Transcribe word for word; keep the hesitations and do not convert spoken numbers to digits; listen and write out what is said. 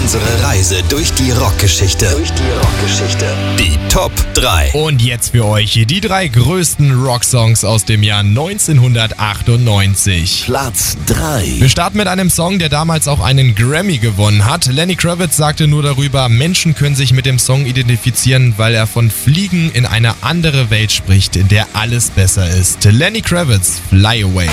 unsere Reise durch die Rockgeschichte. Durch die Rockgeschichte. Die Top drei. Und jetzt für euch die drei größten Rocksongs aus dem Jahr neunzehnhundertachtundneunzig. Platz drei. Wir starten mit einem Song, der damals auch einen Grammy gewonnen hat. Lenny Kravitz sagte nur darüber, Menschen können sich mit dem Song identifizieren, weil er von Fliegen in eine andere Welt spricht, in der alles besser ist. Lenny Kravitz, Fly Away.